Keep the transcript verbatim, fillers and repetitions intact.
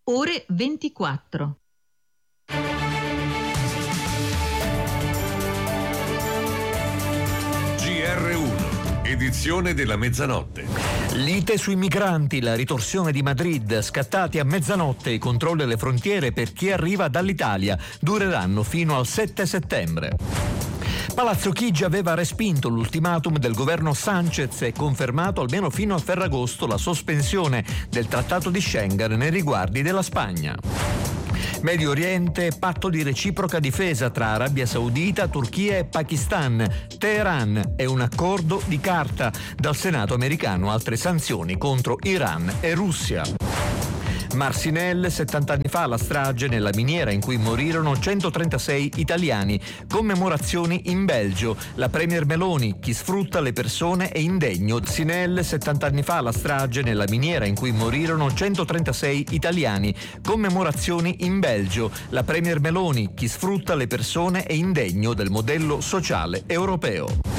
ore ventiquattro. G R uno, edizione della mezzanotte. Lite sui migranti, la ritorsione di Madrid, scattati a mezzanotte i controlli alle frontiere per chi arriva dall'Italia, dureranno fino al sette settembre. Palazzo Chigi aveva respinto l'ultimatum del governo Sanchez e confermato almeno fino a Ferragosto la sospensione del trattato di Schengen nei riguardi della Spagna. Medio Oriente, patto di reciproca difesa tra Arabia Saudita, Turchia e Pakistan. Teheran è un accordo di carta. Dal Senato americano altre sanzioni contro Iran e Russia. Marcinelle, settanta anni fa la strage nella miniera in cui morirono centotrentasei italiani. Commemorazioni in Belgio. La premier Meloni, chi sfrutta le persone è indegno. Marcinelle, settanta anni fa la strage nella miniera in cui morirono centotrentasei italiani. Commemorazioni in Belgio. La premier Meloni, chi sfrutta le persone è indegno del modello sociale europeo.